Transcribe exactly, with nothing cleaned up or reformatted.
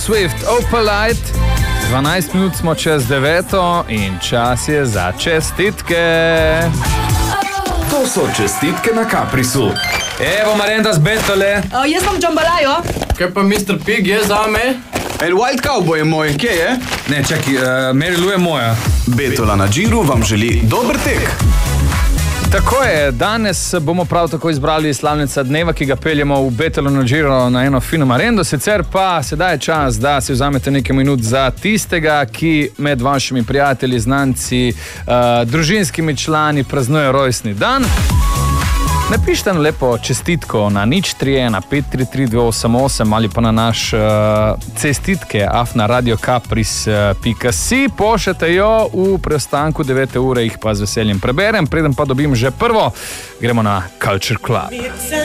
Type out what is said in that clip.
Swift, Opalite, dvanajst minut smo čez deveto in čas je za čestitke. To so čestitke na Caprisu. Evo Marenda z Betole. Uh, jaz sem Džambalajo. Kaj pa mister Pig je zame? El Wild Cowboy je moj, kje je? Ne, čaki, uh, Mary Lou je moja. Betola na Džiru vam želi dober tek. Tako je, danes bomo prav tako izbrali slavnica dneva, ki ga peljemo v Betolo na Džiro na eno fino marendo. Sicer pa sedaj je čas, da si vzamete nekaj minut za tistega, ki med vašimi prijatelji, znanci, uh, družinskimi člani praznuje rojstni dan. Napišite nam lepo čestitko na nič tri ena pet tri tri dve osem osem ali pa na naš uh, cestitke afna radio capris pika si. Pošljete jo v preostanku devete ure, jih pa z veseljem preberem. Preden pa dobim že prvo, gremo na Culture Club.